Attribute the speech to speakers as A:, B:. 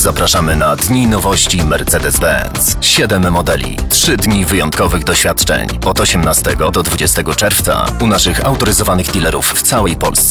A: Zapraszamy na Dni Nowości Mercedes-Benz. 7 modeli, 3 dni wyjątkowych doświadczeń od 18 do 20 czerwca u naszych autoryzowanych dealerów w całej Polsce.